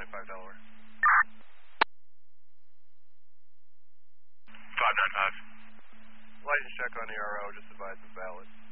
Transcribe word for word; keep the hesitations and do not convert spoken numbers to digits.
nine five Delaware. five nine five. License check on the R O, just advise it's valid.